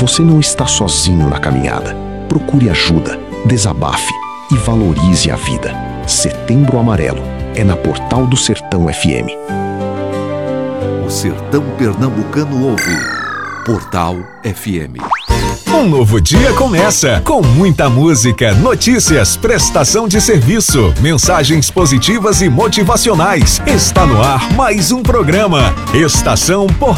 Você não está sozinho na caminhada. Procure ajuda, desabafe e valorize a vida. Setembro Amarelo é na Portal do Sertão FM. O sertão pernambucano ouve. Portal FM. Um novo dia começa com muita música, notícias, prestação de serviço, mensagens positivas e motivacionais. Está no ar mais um programa Estação Portal.